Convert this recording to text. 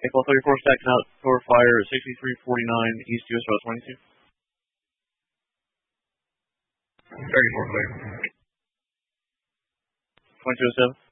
April 34 stacking out for fire 6349 East US Route 22. 34 clear. 2207.